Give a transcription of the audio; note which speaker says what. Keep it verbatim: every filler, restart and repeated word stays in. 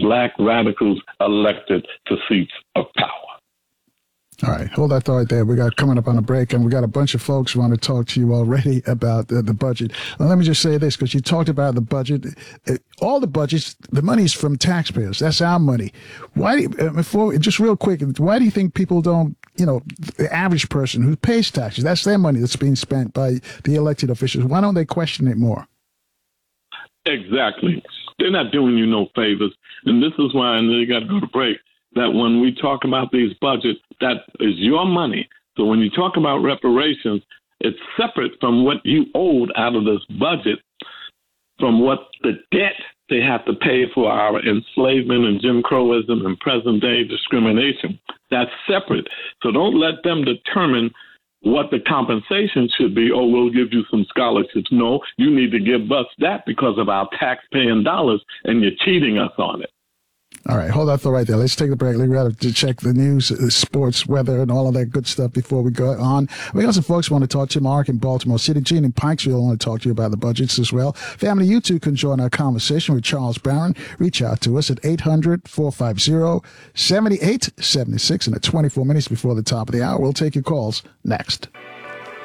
Speaker 1: black radicals elected to seats of power.
Speaker 2: All right, hold that thought right there. We got coming up on a break, and we got a bunch of folks who want to talk to you already about the, the budget. Well, let me just say this, because you talked about the budget. It, all the budgets, the money is from taxpayers. That's our money. Why? Do you, uh, before, just real quick, why do you think people don't, you know, the average person who pays taxes, that's their money that's being spent by the elected officials. Why don't they question it more?
Speaker 1: Exactly. They're not doing you no favors. And this is why, and then you got to go to break, that when we talk about these budgets, that is your money. So when you talk about reparations, it's separate from what you owed out of this budget, from what the debt they have to pay for our enslavement and Jim Crowism and present day discrimination. That's separate. So don't let them determine what the compensation should be. Oh, we'll give you some scholarships. No, you need to give us that because of our tax-paying dollars, and you're cheating us on it.
Speaker 2: All right, hold that thought right there. Let's take the break. We got to check the news, uh, sports, weather, and all of that good stuff before we go on. We got some folks who want to talk to you. Mark in Baltimore City, Gene in Pikesville want to talk to you about the budgets as well. Family, you too can join our conversation with Charles Barron. Reach out to us at eight hundred, four five zero, seven eight seven six. And at twenty-four minutes before the top of the hour, we'll take your calls next.